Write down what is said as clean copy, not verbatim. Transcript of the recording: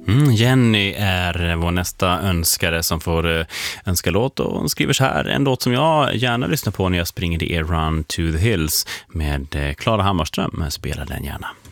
Jenny är vår nästa önskare som får önska låt, och hon skriver så här: en låt som jag gärna lyssnar på när jag springer i Run to the Hills med Klara Hammarström. Spelar den gärna.